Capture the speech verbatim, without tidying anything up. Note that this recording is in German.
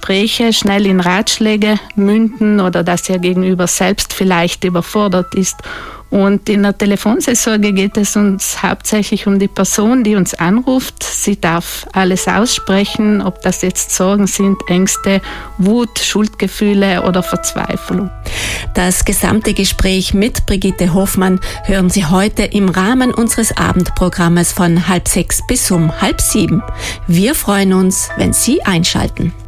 Gespräche schnell in Ratschläge münden oder dass Ihr Gegenüber selbst vielleicht überfordert ist. Und in der Telefonseelsorge geht es uns hauptsächlich um die Person, die uns anruft. Sie darf alles aussprechen, ob das jetzt Sorgen sind, Ängste, Wut, Schuldgefühle oder Verzweiflung. Das gesamte Gespräch mit Brigitte Hofmann hören Sie heute im Rahmen unseres Abendprogrammes von halb sechs bis um halb sieben. Wir freuen uns, wenn Sie einschalten.